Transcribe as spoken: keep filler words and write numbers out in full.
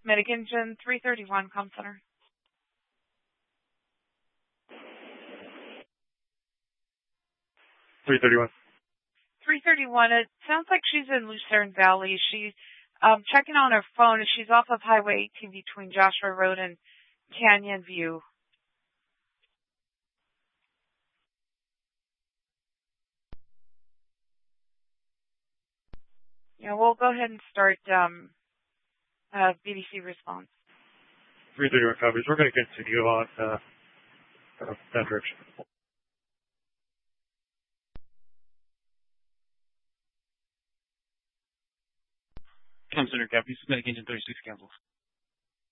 Medic Engine three thirty-one, Com Center. three thirty-one. three thirty-one, it sounds like she's in Lucerne Valley. She's um, checking on her phone. She's off of Highway eighteen between Joshua Road and Canyon View. Yeah, we'll go ahead and start um, uh, B D C response. three thirty-one copies. We're going to continue on uh, that direction. Com Center copies. Medic Engine thirty-six cancels.